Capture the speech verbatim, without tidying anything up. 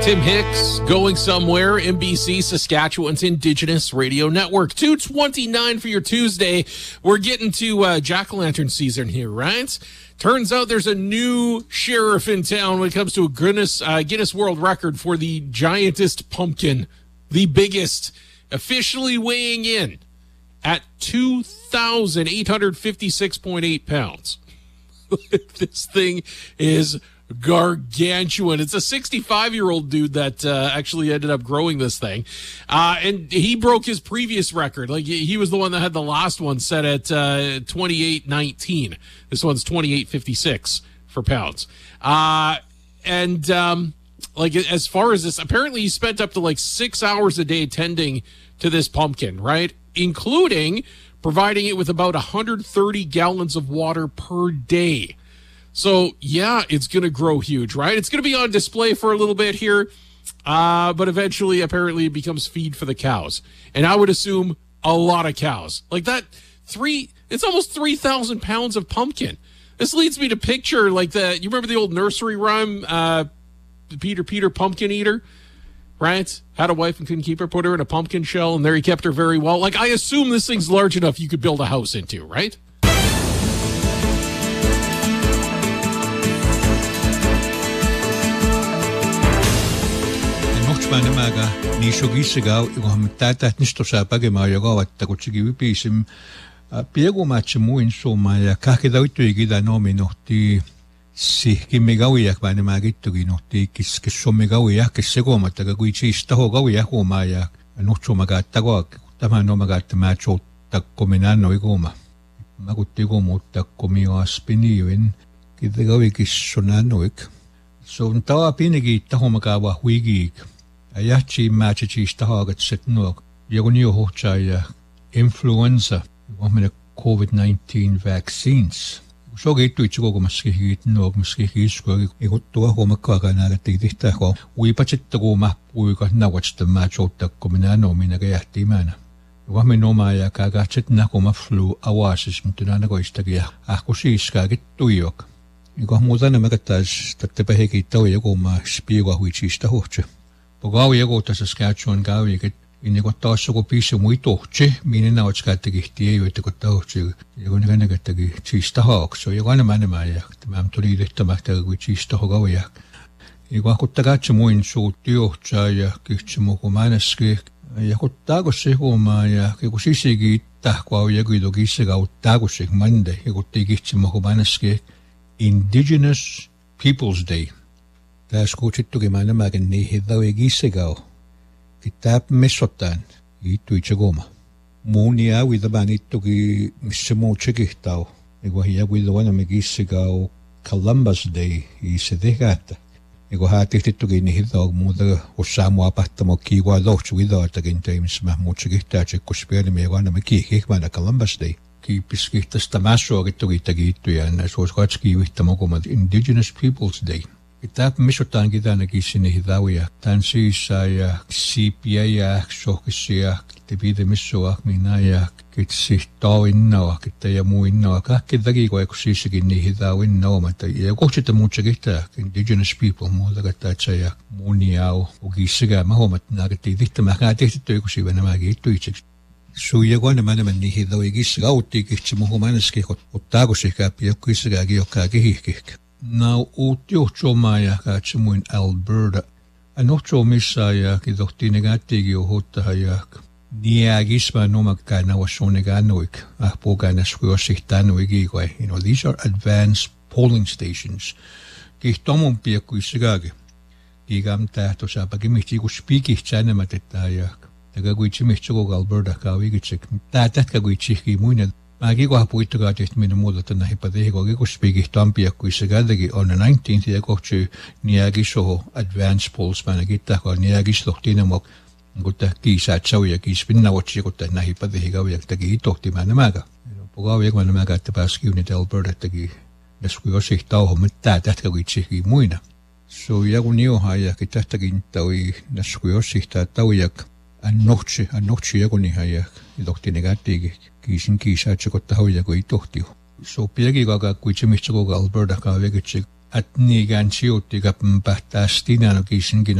Tim Hicks, Going Somewhere, N B C, Saskatchewan's Indigenous Radio Network. two twenty-nine for your Tuesday. We're getting to uh, jack-o'-lantern season here, right? Turns out there's a new sheriff in town when it comes to a Guinness, uh, Guinness World Record for the giantest pumpkin, the biggest, officially weighing in at two thousand eight hundred fifty-six point eight pounds. This thing is gargantuan. It's a sixty-five-year-old dude that uh, actually ended up growing this thing. Uh, and he broke his previous record. Like, he was the one that had the last one set at uh, twenty-eight nineteen. This one's twenty-eight fifty-six for pounds. Uh, and, um, like, as far as this, apparently he spent up to, like, six hours a day tending to this pumpkin, right? Including providing it with about one hundred thirty gallons of water per day. So, yeah, it's going to grow huge, right? It's going to be on display for a little bit here, uh, but eventually, apparently, it becomes feed for the cows. And I would assume a lot of cows. Like that, three, it's almost three thousand pounds of pumpkin. This leads me to picture, like, the, you remember the old nursery rhyme, uh, Peter, Peter, Pumpkin Eater, right? Had a wife and couldn't keep her, put her in a pumpkin shell, and there he kept her very well. Like, I assume this thing's large enough you could build a house into, right? Manemaga niisugisigaw igomtatat nistosaapagema yogawattakutsigivippiisim piagumaatsimmuin suumaya kahkidauittuigida nominorti sihkimmigawiak manemagittuginorti kissummigawiak kissegomattagaguitsiistahogawiak uumaya nortsumagaattagoak tamaanomagaattamaatsuuttakkuminaanno iguma maguttiguumuuttakkumiuaspiniuin kidegawikissunaannuik so tawa pinigi tahomagawa huigig Ayachi matchichis tahagatset nuok. Yagunio hochaya influenza. Wamene COVID nineteen vaccines. So get to ichigo maskihit nuok maskihisko. Igottua homakaga nagatigdihtaho. We pachitago mapuiga nawatch the match ota kominano minagayati mana. Wamenomaya kagachet nakoma flu awasis mtunanago istagia. Akoshiska get tuyok. Igomudana magatas tatepeheki tawagoma spiwa huichista hoche. Pagawi yago ta Saskatchewan gawi get inigotta sugo piece muy toche minena watskatigi yo itegotta yago naganagatti chista hawk so yago na manemaya mam tuli detta makta chista hogawiya yago kuttagachi muin so tio chaya kichmo komanaski yago tago sego maya yago sisigi tahkwa yago dogisiga tago sig mande yago tigichmo komanaski Indigenous Peoples Day. Tässä kutsittukin maanamagen niihin dauegisegau. Kitap messotaan, iittuitsegoma. Muuni awidaban ittuki missä muu tsekihtau. Ego hi awidawana megisegau Columbus Day isedehgata. Ego haatihtittukin niihin dau muuta osaamu apahtamo kiiwa dohtsu vidaatakin teimissä muu tsekihtaa tsekkospiani meewana me kiihkihmana Columbus Day. Kiipiskihtästä massuakittukittakin ittuja näisuus katskiivihtamo Indigenous Peoples Day. Kitap misotaan kitanakin sinne hidauja. Tän siissä ja siipiä ja sohkisia. Kitapide missoak minä ja kitsi tauinnoa. Kitta ja muinnoa. Kaikki takia kun siissäkin niin hidauinnoa. Ja kohtsita muutsa kittää. Indigenous people muuta kattaa ja muuniau. Ukissäkään mä huomat nääkettiin tihtämäkään tehty jokusiivä nämäkin ittuitseksi. Suja kuana manamän niin hidauikissa kauttiin kihtsi muhumanaskin. Ottaakosihkää piokkuissakääkin jokkaa kehihkihkä. Now, uutiohtsomaa ja katsomuin Alberta. Anohtsoomissa ja kitohtiin negatiivio hoitaa ja niägismä nomakkaan nauassuunnekaan noik. Ahpuukaan näskuossihtaan noikiikoi. You know, these are advanced polling stations. Kihtomun piekkuissakaakin. Kiikam tähtosaapakin mihti kun spiikihtsäänemät että ja taka kuitsi mihtsukok Alberta kaavigitsek. Tää tätkä kuitsihkin muinen. Mäkin kohan puittukaa tehty minun muuta näihin patehikokin, kun spiikihtaan piekkuissa kääntäkin on nineteenth ja kohti niäkis oho advanced polls määnäkin tähkoa niäkis tohtiin nämä kun tämä kiisaat sauja kiispin nauotsi, kun tämä näihin patehikokin teki tohti mä nämäkä. Pokaavia kun nämäkä, että pääsi kiunnit Alberta teki näskui osih tauho, mutta tää tähkä kuitsikin muina. So ja kun niohan ja tähtäkin taui näskui osih tää taujak annohtsi, annohtsi ja kun ihan ja tohti ne kättiikin. Kiisin kiisaa, että se kotta hoida, kun ei tohtiu. So piekikaga, kun se mistä koko Alberta kaavekitsi, että niikään sijoitti, kun pähtää stinään kiisinkin